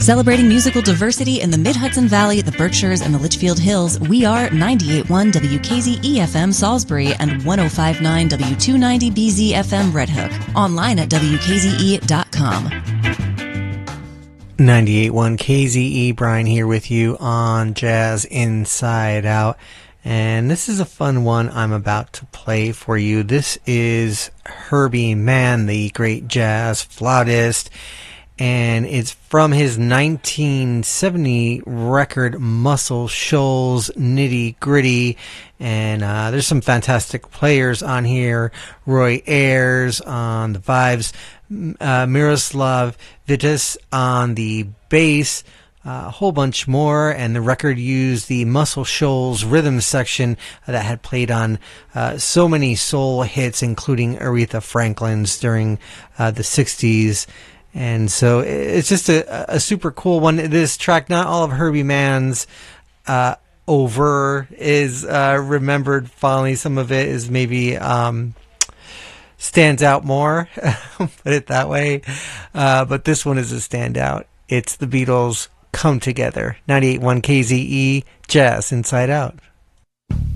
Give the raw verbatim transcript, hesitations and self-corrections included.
Celebrating musical diversity in the Mid-Hudson Valley, the Berkshires, and the Litchfield Hills, we are ninety-eight point one W K Z E F M Salisbury and one oh five point nine W two ninety B Z F M Red Hook. Online at W K Z E dot com. ninety-eight point one K Z E, Brian here with you on Jazz Inside Out. And this is a fun one I'm about to play for you. This is Herbie Mann, the great jazz flautist. And it's from his nineteen seventy record Muscle Shoals Nitty Gritty. And uh, there's some fantastic players on here. Roy Ayers on the vibes, uh, Miroslav Vitas on the bass, uh, a whole bunch more. And the record used the Muscle Shoals rhythm section that had played on uh, so many soul hits, including Aretha Franklin's during uh, the sixties. And so it's just a, a super cool one. This track, not all of Herbie Mann's uh, over is uh, remembered fondly. Some of it is maybe um, stands out more, put it that way. Uh, but this one is a standout. It's the Beatles' Come Together. ninety-eight point one K Z E, Jazz Inside Out.